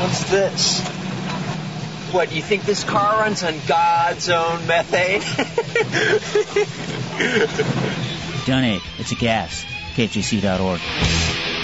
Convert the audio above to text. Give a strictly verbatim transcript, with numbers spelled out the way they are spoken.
What's this? What, you think this car runs on God's own methane? Donate. It's a gas. K F G C dot org.